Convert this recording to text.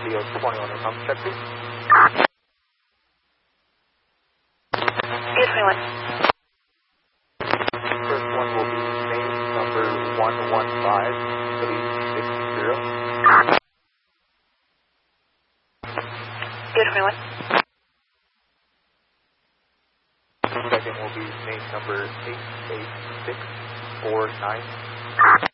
Leo 21 on come check please. Leo 21. First one will be main number 115360. Leo 21. Second will be main number 88649.